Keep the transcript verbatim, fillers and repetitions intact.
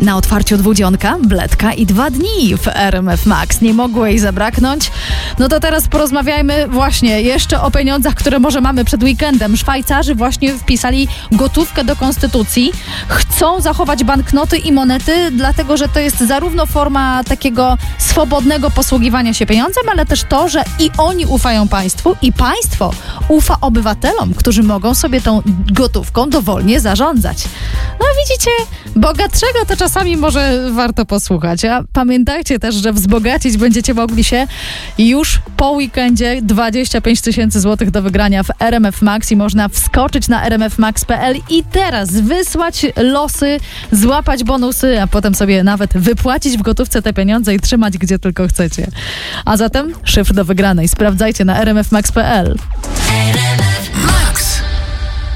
Na otwarciu dwudzionka, bledka i dwa dni w R M F Max. Nie mogło jej zabraknąć. No to teraz porozmawiajmy właśnie jeszcze o pieniądzach, które może mamy przed weekendem. Szwajcarzy właśnie wpisali gotówkę do konstytucji. Chcą zachować banknoty i monety, dlatego że to jest zarówno forma takiego swobodnego posługiwania się pieniądzem, ale też to, że i oni ufają państwu i państwo ufa obywatelom, którzy mogą sobie tą gotówką dowolnie zarządzać. No widzicie, bogatszego to czasami może warto posłuchać. A pamiętajcie też, że wzbogacić będziecie mogli się już po weekendzie. dwadzieścia pięć tysięcy złotych do wygrania w R M F Max i można wskoczyć na r m f max kropka p l i teraz wysłać losy, złapać bonusy, a potem sobie nawet wypłacić w gotówce te pieniądze i trzymać gdzie tylko chcecie. A zatem szyfr do wygranej sprawdzajcie na r m f max kropka p l.